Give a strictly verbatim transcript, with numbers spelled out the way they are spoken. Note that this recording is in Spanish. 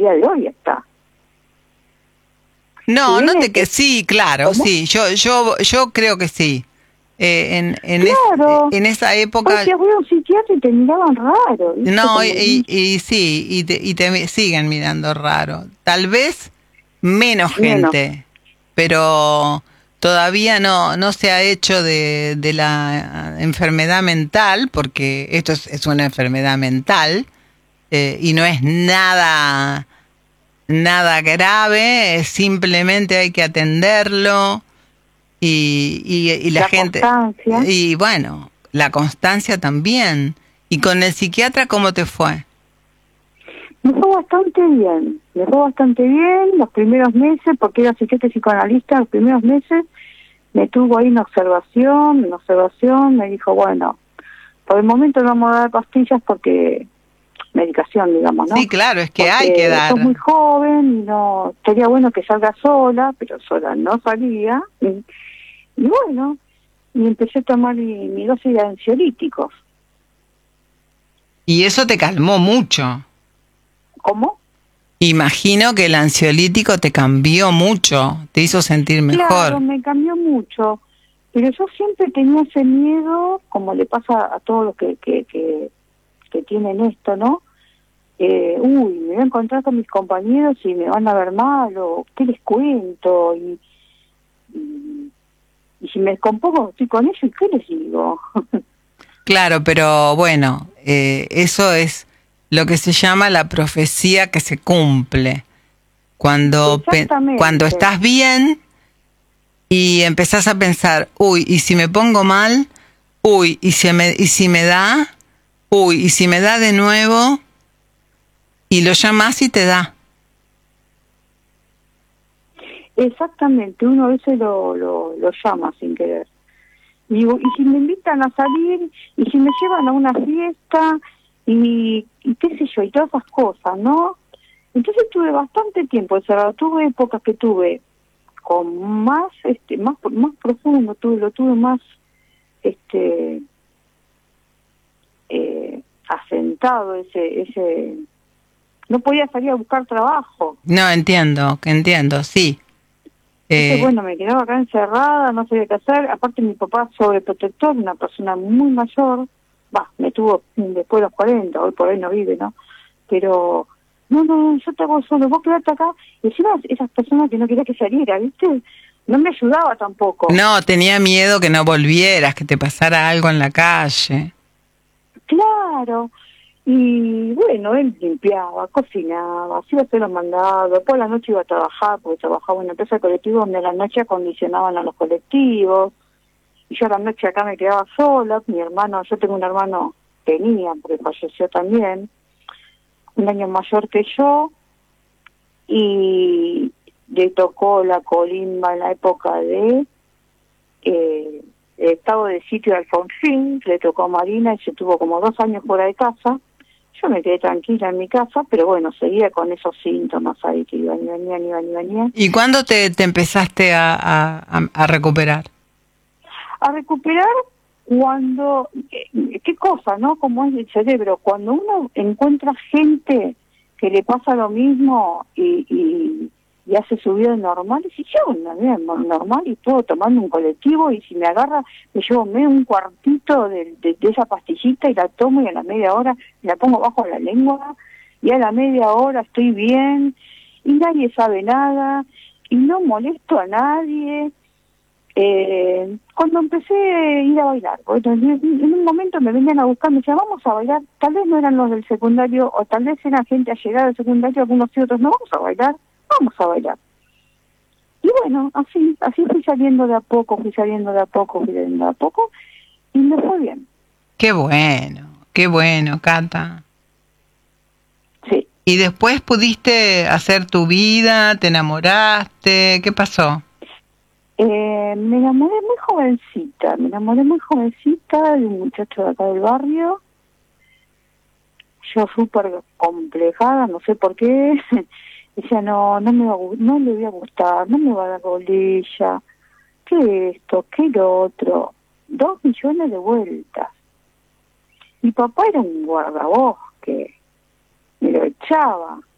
día de hoy está. No, ¿Sí? no te que sí, claro, ¿Cómo? sí, yo yo yo creo que sí. Eh, en en, Claro, es, en esa época porque fui a un psiquiatra y te miraban raro, ¿viste? no, y, Como y, un- y sí, y te, y te siguen mirando raro. Tal vez menos menos. gente, pero todavía no, no se ha hecho de, de la enfermedad mental, porque esto es, es una enfermedad mental eh, y no es nada, nada grave, es simplemente hay que atenderlo y, y, y la La gente, constancia. y bueno, la constancia también. ¿Y con el psiquiatra cómo te fue? Me fue bastante bien, me fue bastante bien los primeros meses, porque era psiquiatra y psicoanalista, los primeros meses me tuvo ahí en observación, en observación, me dijo, bueno, por el momento no vamos a dar pastillas porque, medicación, digamos, ¿no? Sí, claro, es que hay que Porque sos muy dar. joven y no, sería bueno que salga sola, pero sola no salía, y, y bueno, y empecé a tomar mi, mi dosis de ansiolíticos. Y eso te calmó mucho. ¿Cómo? Imagino que el ansiolítico te cambió mucho, te hizo sentir Claro, mejor. me cambió mucho, pero yo siempre tenía ese miedo, como le pasa a todos los que, que, que, que tienen esto, ¿no? Eh, uy, me voy a encontrar con mis compañeros y me van a ver mal, o qué les cuento, y, y, y si me descompongo estoy con ellos, ¿y qué les digo? Claro, pero bueno, eh, eso es lo que se llama la profecía que se cumple. Cuando, pe- cuando Exactamente, estás bien y empezás a pensar, uy, ¿y si me pongo mal? Uy, ¿y si me, y si me da? Uy, ¿y si me da de nuevo? Y lo llamas y te da. exactamente, uno a veces lo, lo, lo llama sin querer. Digo, y si me invitan a salir, y si me llevan a una fiesta, y, y qué sé yo, y todas esas cosas, ¿no? Entonces tuve bastante tiempo encerrado, tuve épocas que tuve con más, este, más, más profundo, tuve, lo tuve más, este, eh, asentado ese, ese, no podía salir a buscar trabajo. No, entiendo, que entiendo, sí. Entonces, Eh, bueno, me quedaba acá encerrada, no sabía qué hacer. Aparte, mi papá sobreprotector, una persona muy mayor, va, me tuvo después de los cuarenta, hoy por hoy no vive, ¿no? Pero, no, no, yo te hago solo, vos quedate acá. Y encima, esas personas que no quería que saliera, ¿viste? No me ayudaba tampoco. no, tenía miedo que no volvieras, que te pasara algo en la calle. Claro. Y bueno, él limpiaba, cocinaba, hacía hacer los mandados, después a la noche iba a trabajar, porque trabajaba en una empresa de colectivos donde a la noche acondicionaban a los colectivos. Y yo a la noche acá me quedaba sola, mi hermano, yo tengo un hermano, tenía, porque falleció también, un año mayor que yo, y le tocó la colimba en la época de eh, el estado de sitio de Alfonsín, le tocó a Marina y se tuvo como dos años fuera de casa. Yo me quedé tranquila en mi casa, pero bueno, seguía con esos síntomas ahí que iban y venían, iban y venían. ¿Y cuándo te, te empezaste a, a, a recuperar? A recuperar cuando, eh, qué cosa, ¿no? Como es el cerebro, cuando uno encuentra gente que le pasa lo mismo y, y, y hace su vida normal, y si yo una vida normal y todo tomando un colectivo, y si me agarra, me llevo medio un cuartito de, de, de esa pastillita y la tomo, y a la media hora la pongo bajo la lengua, y a la media hora estoy bien, y nadie sabe nada, y no molesto a nadie. Eh, cuando empecé a ir a bailar, bueno, en en un momento me venían a buscar, me decían, vamos a bailar, tal vez no eran los del secundario, o tal vez era gente a llegar al secundario, algunos y otros, no, vamos a bailar, vamos a bailar. Y bueno, así, así fui saliendo de a poco, fui saliendo de a poco, fui saliendo de a poco, y me fue bien. Qué bueno, qué bueno, Cata. Sí. ¿Y después pudiste hacer tu vida? ¿Te enamoraste? ¿Qué pasó? Eh, me enamoré muy jovencita, me enamoré muy jovencita de un muchacho de acá del barrio, yo súper complejada, no sé por qué, decía, no, no me va a, gu- no le voy a gustar, no me va a dar bolilla, qué esto, qué lo otro, dos millones de vueltas. Mi papá era un guardabosque, me lo echaba,